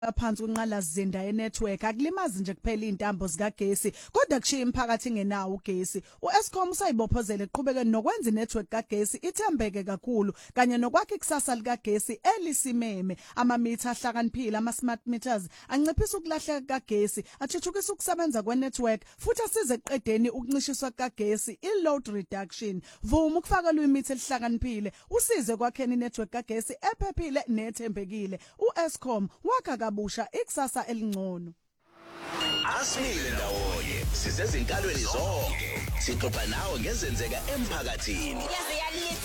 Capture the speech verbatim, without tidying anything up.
phansi kwenqalazizinda yenetwork akulimazi nje kuphela izintambo zikagesi kodwa kushiya imphakathi engenawo ugesi. uEskom usayibophozela eqhubeke nokwenza inetwork kagesi ithembeke kakhulu kanye nokwakha ikusasa likagesi elisimeme. Amamitha ahlakaniphile ama smart meters anciphisa ukulahleka kagesi, athuthukisa ukusebenza kwenetwork futhi asize eqedeni ukuncishiswa kagesi i-load reduction. Vuma ukufakelwa imitha elihlakaniphile usize kwakheni inetwork kagesi ephephile nethembekile. uEskom wakha kabusha ikusasa elingcono. Asimile ndawonye sisezinkalweni zonke sixoxa nawe ngezenzeka emphakathini.